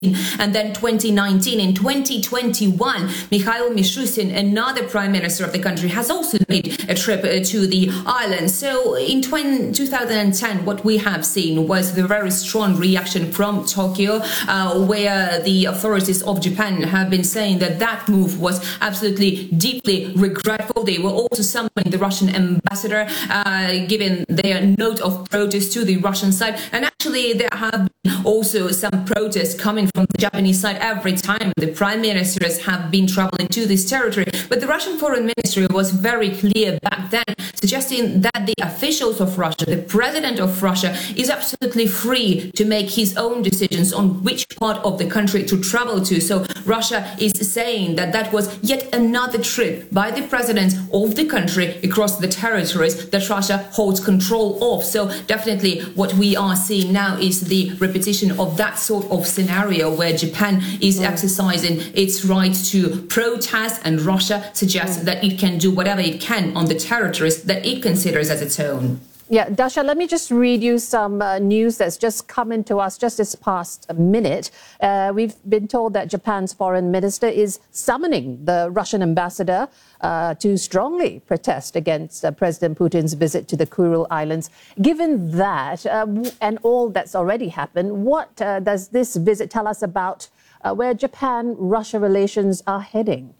and then 2019. In 2021, Mikhail Mishustin, another prime minister of the country, has also made a trip to the island. So in 2010, what we have seen was the very strong reaction from Tokyo, where the authorities of Japan have been saying that that move was absolutely deeply regretful. They were also summoning the Russian ambassador, giving their note of protest to the Russian side. And actually, there have been also some protests coming from the Japanese side every time the prime ministers have been traveling to this territory. But the Russian foreign ministry was very clear back then, suggesting that the officials of Russia, the president of Russia, is absolutely free to make his own decisions on which part of the country to travel to. So Russia is saying that that was yet another trip by the president of the country across the territories that Russia holds control of. So definitely what we are seeing now is the repetition of that sort of scenario where Japan is exercising its right to protest, and Russia suggests that it can do whatever it can on the territories that it considers as its own. Yeah, Dasha, let me just read you some news that's just come into us just this past minute. We've been told that Japan's foreign minister is summoning the Russian ambassador to strongly protest against President Putin's visit to the Kuril Islands. Given that and all that's already happened, what does this visit tell us about where Japan-Russia relations are heading?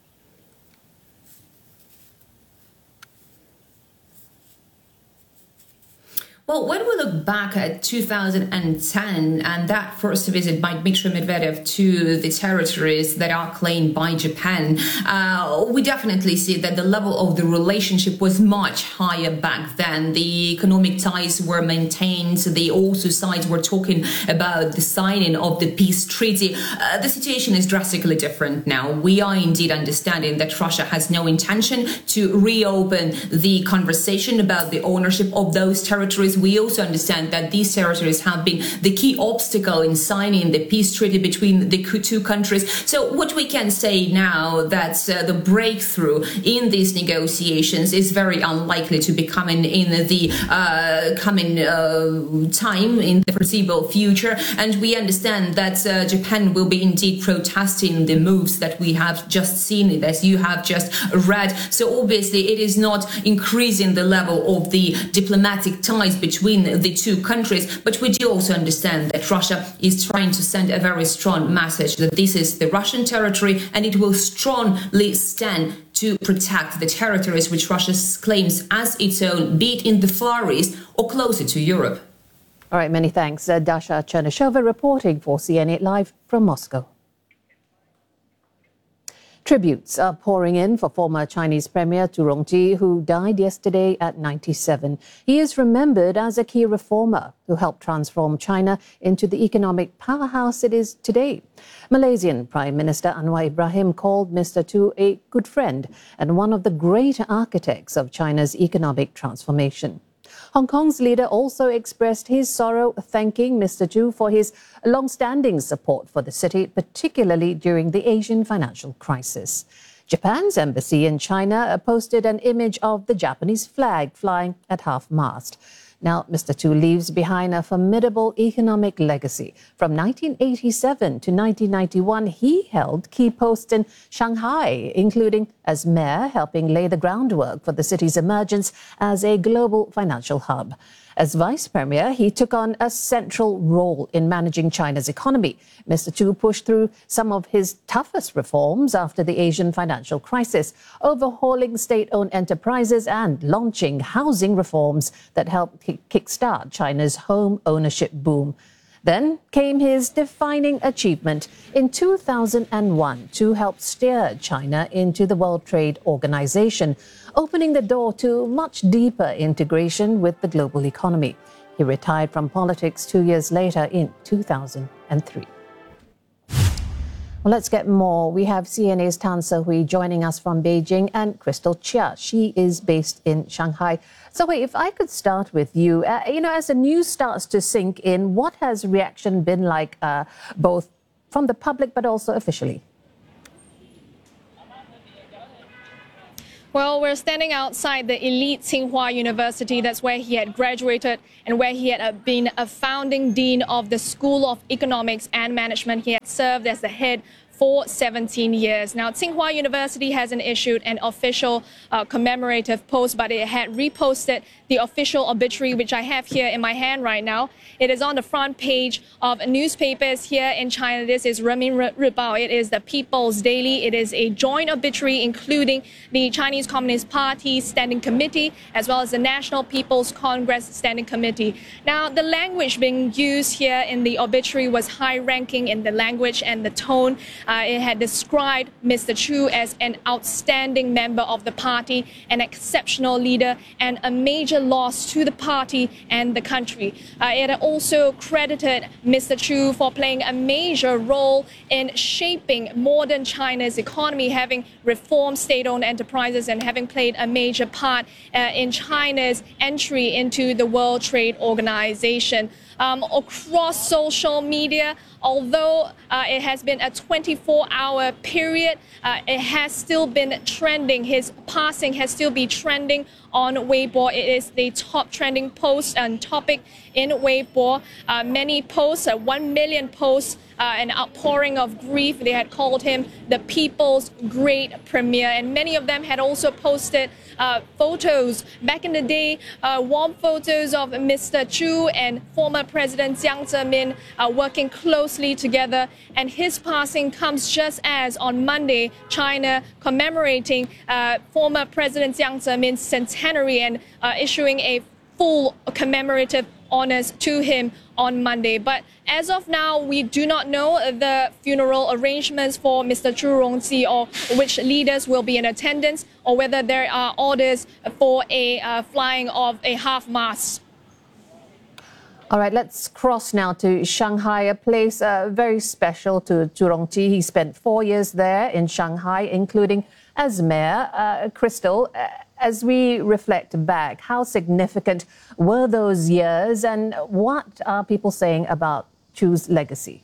Well, when we look back at 2010 and that first visit by Dmitry Medvedev to the territories that are claimed by Japan, we definitely see that the level of the relationship was much higher back then. The economic ties were maintained. The also sides were talking about the signing of the peace treaty. The situation is drastically different now. We are indeed understanding that Russia has no intention to reopen the conversation about the ownership of those territories. We also understand that these territories have been the key obstacle in signing the peace treaty between the two countries. So what we can say now that the breakthrough in these negotiations is very unlikely to be coming in the coming time in the foreseeable future. And we understand that Japan will be indeed protesting the moves that we have just seen, as you have just read. So obviously it is not increasing the level of the diplomatic ties between the two countries, but we do also understand that Russia is trying to send a very strong message that this is the Russian territory and it will strongly stand to protect the territories which Russia claims as its own, be it in the Far East or closer to Europe. All right, many thanks. Dasha Chernyshova reporting for CNN Live from Moscow. Tributes are pouring in for former Chinese Premier Tu Rongji, who died yesterday at 97. He is remembered as a key reformer who helped transform China into the economic powerhouse it is today. Malaysian Prime Minister Anwar Ibrahim called Mr. Tu a good friend and one of the great architects of China's economic transformation. Hong Kong's leader also expressed his sorrow, thanking Mr. Tu for his long-standing support for the city, particularly during the Asian financial crisis. Japan's embassy in China posted an image of the Japanese flag flying at half-mast. Now, Mr. Tu leaves behind a formidable economic legacy. From 1987 to 1991, he held key posts in Shanghai, including as mayor, helping lay the groundwork for the city's emergence as a global financial hub. As vice premier, he took on a central role in managing China's economy. Mr. Tu pushed through some of his toughest reforms after the Asian financial crisis, overhauling state-owned enterprises and launching housing reforms that helped kickstart China's home ownership boom. Then came his defining achievement in 2001 to help steer China into the World Trade Organization, opening the door to much deeper integration with the global economy. He retired from politics 2 years later in 2003. Well, let's get more. We have CNA's Tan Se-Hui joining us from Beijing and Crystal Chia. She is based in Shanghai. So, if I could start with you, as the news starts to sink in, what has reaction been like, both from the public but also officially? Well, we're standing outside the elite Tsinghua University. That's where he had graduated and where he had been a founding dean of the School of Economics and Management. He had served as the head for 17 years. Now, Tsinghua University hasn't issued an official commemorative post, but it had reposted the official obituary, which I have here in my hand right now. It is on the front page of newspapers here in China. This is Renmin Ribao. It is the People's Daily. It is a joint obituary, including the Chinese Communist Party Standing Committee, as well as the National People's Congress Standing Committee. Now, the language being used here in the obituary was high-ranking in the language and the tone. It had described Mr. Chu as an outstanding member of the party, an exceptional leader, and a major loss to the party and the country. It also credited Mr. Chu for playing a major role in shaping modern China's economy, having reformed state-owned enterprises and having played a major part in China's entry into the World Trade Organization. Across social media, although it has been a 24-hour period, it has still been trending. His passing has still been trending on Weibo. It is the top trending post and topic in Weibo. Many posts, 1 million posts, an outpouring of grief. They had called him the people's great premier, and many of them had also posted photos. Back in the day, warm photos of Mr. Chu and former President Jiang Zemin working closely together. And his passing comes just as on Monday, China commemorating former President Jiang Zemin's centenary and issuing a full commemorative honors to him on Monday. But as of now, we do not know the funeral arrangements for Mr. Zhu Rongji or which leaders will be in attendance, or whether there are orders for a flying of a half-mast. All right, let's cross now to Shanghai, a place very special to Zhu Rongji. He spent 4 years there in Shanghai, including as mayor. Crystal, as we reflect back, how significant were those years, and what are people saying about Chu's legacy?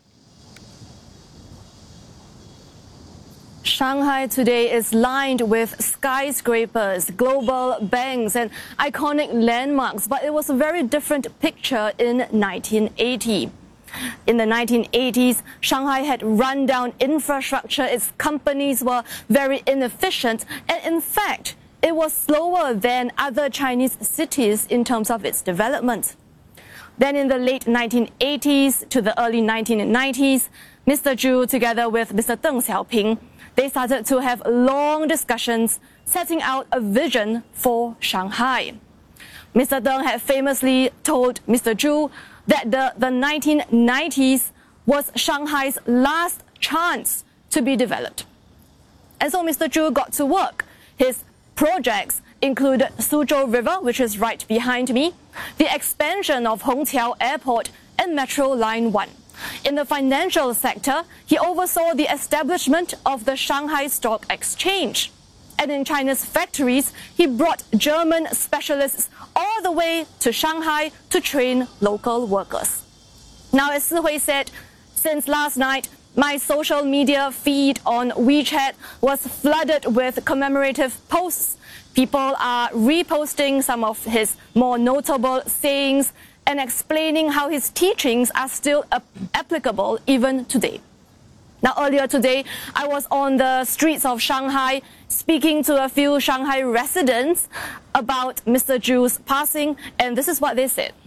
Shanghai today is lined with skyscrapers, global banks, and iconic landmarks, but it was a very different picture in 1980. In the 1980s, Shanghai had run-down infrastructure, its companies were very inefficient, and in fact, it was slower than other Chinese cities in terms of its development. Then in the late 1980s to the early 1990s, Mr. Zhu, together with Mr. Deng Xiaoping, they started to have long discussions setting out a vision for Shanghai. Mr. Deng had famously told Mr. Zhu that the 1990s was Shanghai's last chance to be developed. And so Mr. Zhu got to work. His projects included Suzhou River, which is right behind me, the expansion of Hongqiao Airport, and Metro Line 1. In the financial sector, he oversaw the establishment of the Shanghai Stock Exchange. And in China's factories, he brought German specialists all the way to Shanghai to train local workers. Now, as Si Hui said, since last night, my social media feed on WeChat was flooded with commemorative posts. People are reposting some of his more notable sayings and explaining how his teachings are still applicable even today. Now, earlier today, I was on the streets of Shanghai speaking to a few Shanghai residents about Mr. Zhu's passing, and this is what they said.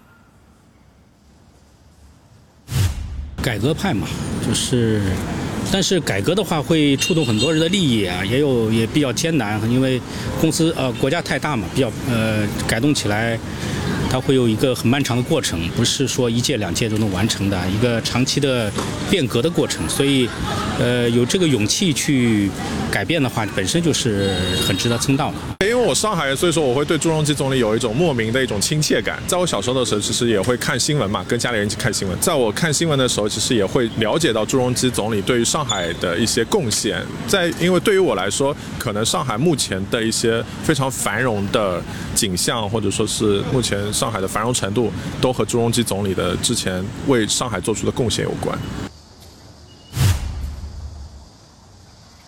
改革派嘛，但是改革的话会触动很多人的利益啊，也比较艰难，因为国家太大嘛，改动起来，它会有一个很漫长的过程，不是说1届2届就能完成的一个长期的变革的过程，所以有这个勇气去改变的话，本身就是很值得称道的。 因为我上海人，所以说我会对朱镕基总理有一种莫名的一种亲切感。在我小时候的时候，其实也会看新闻嘛，跟家里人一起看新闻。在我看新闻的时候，其实也会了解到朱镕基总理对于上海的一些贡献。因为对于我来说，可能上海目前的一些非常繁荣的景象，或者说是目前上海的繁荣程度，都和朱镕基总理的之前为上海做出的贡献有关。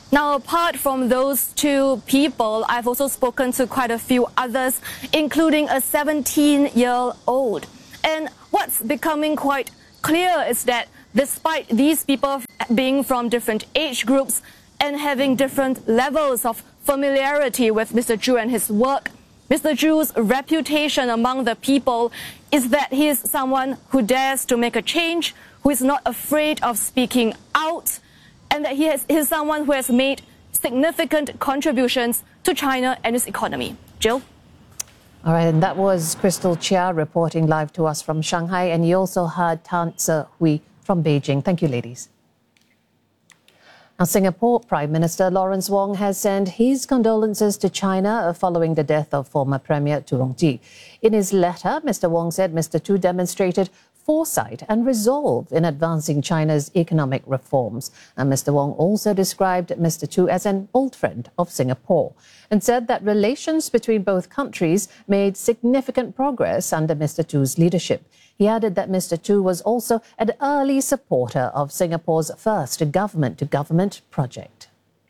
Now, apart from those two people, I've also spoken to quite a few others, including a 17-year-old. And what's becoming quite clear is that despite these people being from different age groups and having different levels of familiarity with Mr. Zhu and his work, Mr. Zhu's reputation among the people is that he is someone who dares to make a change, who is not afraid of speaking out, and that he is someone who has made significant contributions to China and its economy. Jill? All right, and that was Crystal Chia reporting live to us from Shanghai, and you also heard Tan Tse-hui from Beijing. Thank you, ladies. Now, Singapore Prime Minister Lawrence Wong has sent his condolences to China following the death of former Premier Tu Rongji. In his letter, Mr. Wong said Mr. Tu demonstrated foresight and resolve in advancing China's economic reforms. And Mr. Wong also described Mr. Tu as an old friend of Singapore and said that relations between both countries made significant progress under Mr. Tu's leadership. He added that Mr. Tu was also an early supporter of Singapore's first government-to-government project.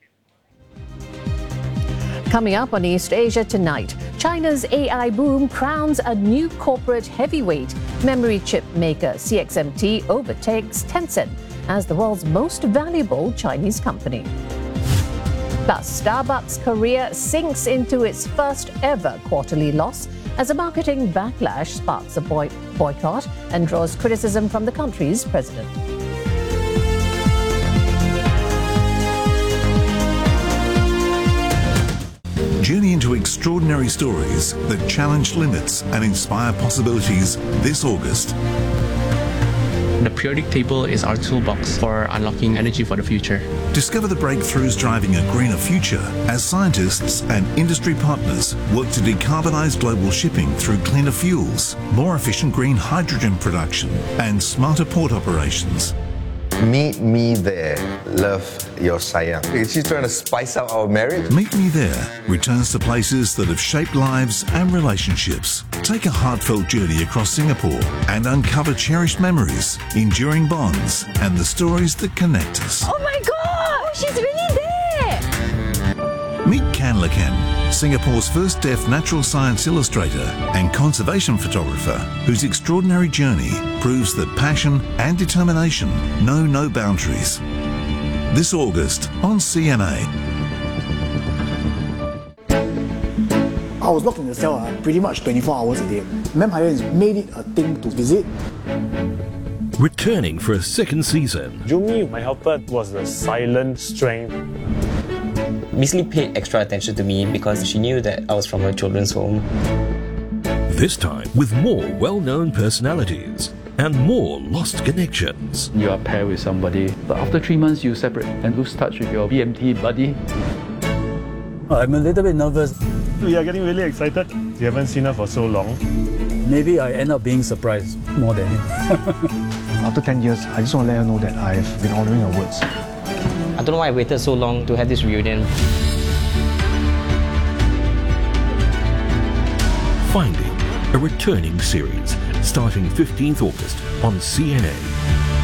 Coming up on East Asia tonight, China's AI boom crowns a new corporate heavyweight. Memory chip maker CXMT overtakes Tencent as the world's most valuable Chinese company. Plus, Starbucks Korea sinks into its first ever quarterly loss as a marketing backlash sparks a boycott and draws criticism from the country's president. Journey into extraordinary stories that challenge limits and inspire possibilities this August. The periodic table is our toolbox for unlocking energy for the future. Discover the breakthroughs driving a greener future as scientists and industry partners work to decarbonize global shipping through cleaner fuels, more efficient green hydrogen production, and smarter port operations. Meet me there. Love, your sayang. Is she trying to spice up our marriage? Meet Me There returns to places that have shaped lives and relationships. Take a heartfelt journey across Singapore and uncover cherished memories, enduring bonds, and the stories that connect us. Oh my God! She's really there! Meet Kan Lakan, Singapore's first deaf natural science illustrator and conservation photographer, whose extraordinary journey proves that passion and determination know no boundaries. This August on CNA. I was locked in the cell pretty much 24 hours a day. Vampire has made it a thing to visit. Returning for a second season. Jumi, my helper, was the silent strength. Miss Lee paid extra attention to me because she knew that I was from a children's home. This time with more well-known personalities and more lost connections. You are paired with somebody, but after 3 months you separate and lose touch with your BMT buddy. I'm a little bit nervous. We are getting really excited. We haven't seen her for so long. Maybe I end up being surprised more than him. After 10 years, I just want to let her know that I've been honouring her words. I don't know why I waited so long to have this reunion. Finding, a returning series starting 15th August on CNA.